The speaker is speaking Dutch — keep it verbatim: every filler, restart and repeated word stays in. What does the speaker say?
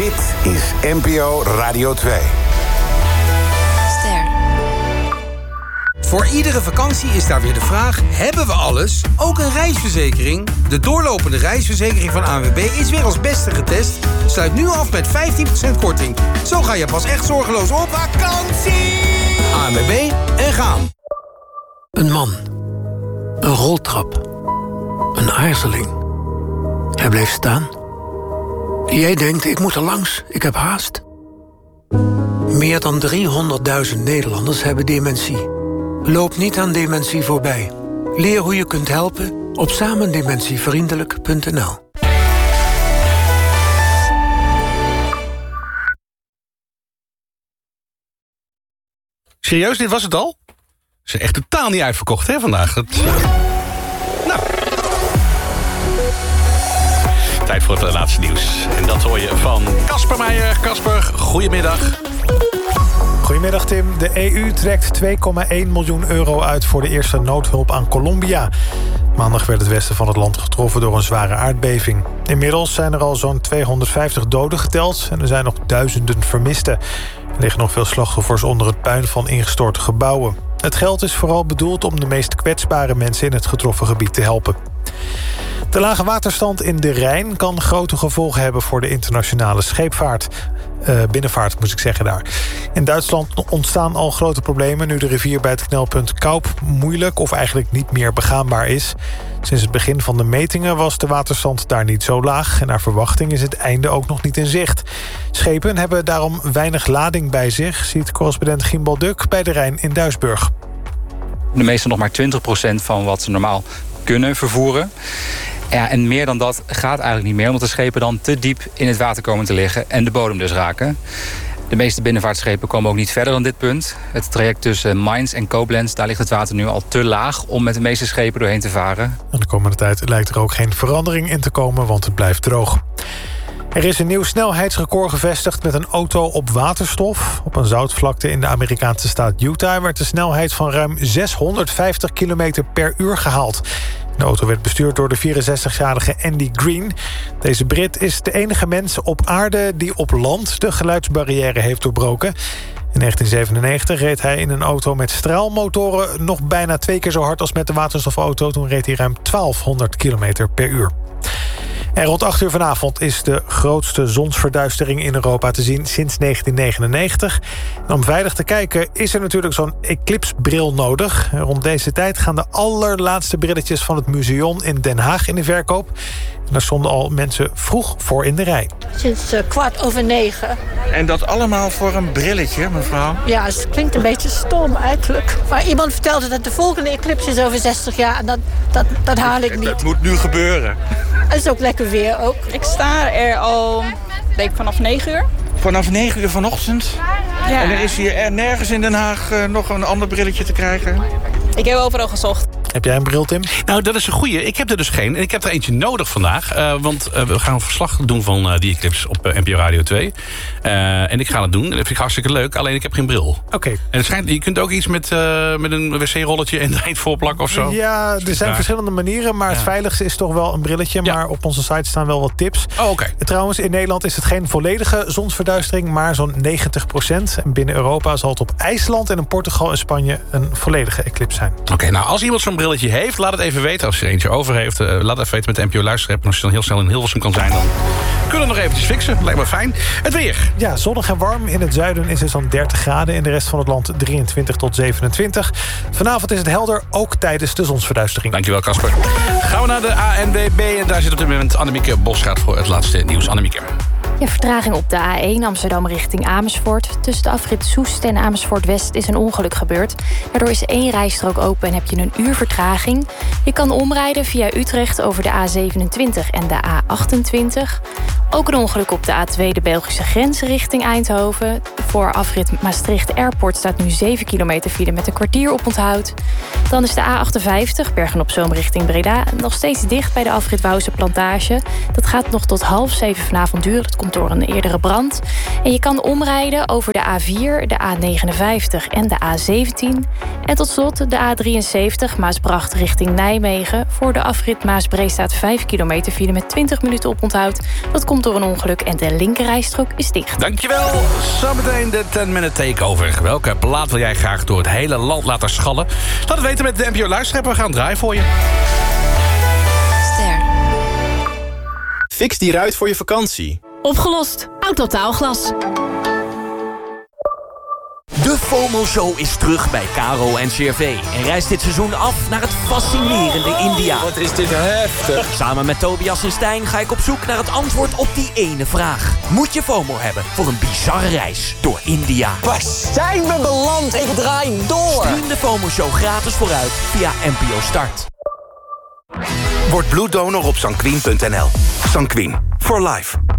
Dit is N P O Radio twee. Ster. Voor iedere vakantie is daar weer de vraag: hebben we alles? Ook een reisverzekering? De doorlopende reisverzekering van A N W B is weer als beste getest. Sluit nu af met vijftien procent korting. Zo ga je pas echt zorgeloos op vakantie. A N W B en gaan. Een man. Een roltrap. Een aarzeling. Hij bleef staan. Jij denkt, ik moet er langs, ik heb haast. Meer dan driehonderdduizend Nederlanders hebben dementie. Loop niet aan dementie voorbij. Leer hoe je kunt helpen op samendementievriendelijk punt n l. Serieus, dit was het al? Ze is echt totaal niet uitverkocht, hè, vandaag. Het, uh... Nou. Tijd voor het laatste nieuws. En dat hoor je van Casper Meijer. Casper, goedemiddag. Goedemiddag Tim. De E U trekt twee komma één miljoen euro uit voor de eerste noodhulp aan Colombia. Maandag werd het westen van het land getroffen door een zware aardbeving. Inmiddels zijn er al zo'n tweehonderdvijftig doden geteld en er zijn nog duizenden vermisten. Er liggen nog veel slachtoffers onder het puin van ingestorte gebouwen. Het geld is vooral bedoeld om de meest kwetsbare mensen in het getroffen gebied te helpen. De lage waterstand in de Rijn kan grote gevolgen hebben voor de internationale scheepvaart. Uh, binnenvaart, moet ik zeggen daar. In Duitsland ontstaan al grote problemen nu de rivier bij het knelpunt Kaup moeilijk of eigenlijk niet meer begaanbaar is. Sinds het begin van de metingen was de waterstand daar niet zo laag en naar verwachting is het einde ook nog niet in zicht. Schepen hebben daarom weinig lading bij zich, ziet correspondent Gimbal Duk bij de Rijn in Duisburg. De meeste nog maar twintig procent van wat ze normaal kunnen vervoeren. Ja, en meer dan dat gaat eigenlijk niet meer, omdat de schepen dan te diep in het water komen te liggen en de bodem dus raken. De meeste binnenvaartschepen komen ook niet verder dan dit punt. Het traject tussen Mainz en Koblenz, daar ligt het water nu al te laag om met de meeste schepen doorheen te varen. En de komende tijd lijkt er ook geen verandering in te komen, want het blijft droog. Er is een nieuw snelheidsrecord gevestigd met een auto op waterstof. Op een zoutvlakte in de Amerikaanse staat Utah werd de snelheid van ruim zeshonderdvijftig kilometer per uur gehaald. De auto werd bestuurd door de vierenzestigjarige Andy Green. Deze Brit is de enige mens op aarde die op land de geluidsbarrière heeft doorbroken. In negentien zevenennegentig reed hij in een auto met straalmotoren nog bijna twee keer zo hard als met de waterstofauto. Toen reed hij ruim twaalfhonderd kilometer per uur. En rond acht uur vanavond is de grootste zonsverduistering in Europa te zien sinds negentien negenennegentig. En om veilig te kijken is er natuurlijk zo'n eclipsbril nodig. En rond deze tijd gaan de allerlaatste brilletjes van het Museum in Den Haag in de verkoop. En daar stonden al mensen vroeg voor in de rij. Sinds uh, kwart over negen. En dat allemaal voor een brilletje, mevrouw? Ja, het klinkt een beetje stom eigenlijk. Maar iemand vertelde dat de volgende eclipse is over zestig jaar. En dat, dat, dat haal ik niet. Dat moet nu gebeuren. Het is ook lekker weer ook. Ik sta er al denk vanaf negen uur. Vanaf negen uur vanochtend? Ja. En er is hier er nergens in Den Haag uh, nog een ander brilletje te krijgen? Ik heb overal gezocht. Heb jij een bril, Tim? Nou, dat is een goeie. Ik heb er dus geen. En ik heb er eentje nodig vandaag. Uh, want uh, we gaan een verslag doen van uh, die eclipse op uh, N P O Radio twee. Uh, en ik ga het doen. Dat vind ik hartstikke leuk. Alleen ik heb geen bril. Oké. Okay. En het schijnt, je kunt ook iets met, uh, met een wc-rolletje en eind voorplakken of zo. Ja, er zijn verschillende manieren. Maar ja. Het veiligste is toch wel een brilletje. Maar ja. Op onze site staan wel wat tips. Oh, oké. Okay. Trouwens, in Nederland is het geen volledige zonsverduistering, maar zo'n negentig procent. En binnen Europa zal het op IJsland en in Portugal en Spanje een volledige eclipse zijn. Oké, okay, nou als iemand zo'n brilletje heeft, laat het even weten. Als je er eentje over heeft, uh, laat even weten met de N P O Luisterapp. En als je dan heel snel in Hilversum kan zijn, dan kunnen we nog eventjes fixen. Lijkt me fijn. Het weer. Ja, zonnig en warm. In het zuiden is het zo'n dertig graden. In de rest van het land drieëntwintig tot zevenentwintig. Vanavond is het helder, ook tijdens de zonsverduistering. Dankjewel, Casper. Gaan we naar de A N W B. En daar zit op dit moment Annemieke Bosgaard voor het laatste nieuws. Annemieke. Ja, vertraging op de A één Amsterdam richting Amersfoort. Tussen de afrit Soest en Amersfoort West is een ongeluk gebeurd. Daardoor is één rijstrook open en heb je een uur vertraging. Je kan omrijden via Utrecht over de A zevenentwintig en de A achtentwintig. Ook een ongeluk op de A twee, de Belgische grens richting Eindhoven. Voor afrit Maastricht Airport staat nu zeven kilometer file met een kwartier op onthoud. Dan is de A achtenvijftig, Bergen-op-Zoom richting Breda, nog steeds dicht bij de afrit Wouwse Plantage. Dat gaat nog tot half zeven vanavond duren. Dat komt door een eerdere brand. En je kan omrijden over de A vier, de A negenenvijftig en de A zeventien. En tot slot de A drieënzeventig, Maasbracht richting Nijmegen. Voor de afrit Maasbree staat vijf kilometer file met twintig minuten oponthoud. Dat komt door een ongeluk en de linkerrijstrook is dicht. Dankjewel. Zometeen de ten minute takeover. Welke plaat wil jij graag door het hele land laten schallen? Laat het weten met de N P O Luisterapp. We gaan draaien voor je. Ster. Fix die ruit voor je vakantie. Opgelost. Autotaalglas. De FOMO-show is terug bij Caro en C R V en reist dit seizoen af naar het fascinerende India. Wat is dit heftig. Samen met Tobias en Stijn ga ik op zoek naar het antwoord op die ene vraag. Moet je FOMO hebben voor een bizarre reis door India? Waar zijn we beland? Ik draai door. Stream de FOMO-show gratis vooruit via N P O Start. Word bloeddonor op sanquin punt n l. Sanquin. For life.